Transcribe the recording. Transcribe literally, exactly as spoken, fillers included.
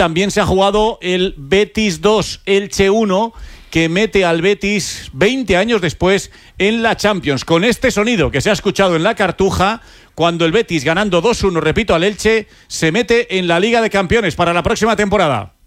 también se ha jugado el Betis dos, Elche uno, que mete al Betis veinte años después en la Champions, con este sonido que se ha escuchado en la Cartuja, cuando el Betis, ganando dos uno, repito, al Elche, se mete en la Liga de Campeones para la próxima temporada.